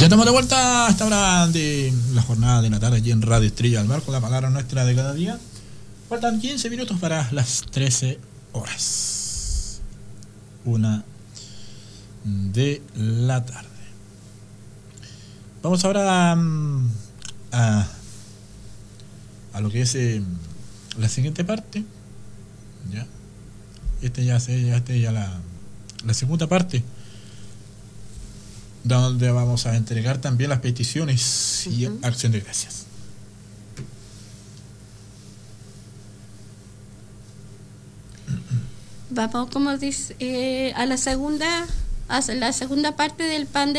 Ya estamos de vuelta a esta hora de la jornada de la tarde aquí en Radio Estrella del Mar con la palabra nuestra de cada día. Faltan 15 minutos para las 13 horas. 1 de la tarde. Vamos ahora a lo que es la siguiente parte. Ya. La segunda parte, donde vamos a entregar también las peticiones y acción de gracias. Vamos, como dice, a la segunda parte del pan de